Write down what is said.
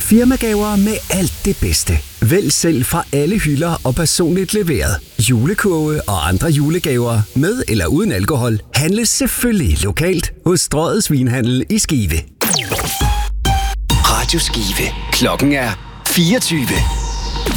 Firmagaver med alt det bedste. Vælg selv fra alle hylder og personligt leveret. Julekurve og andre julegaver med eller uden alkohol handles selvfølgelig lokalt hos Strøget Svinhandel i Skive. Radio Skive. Klokken er 24.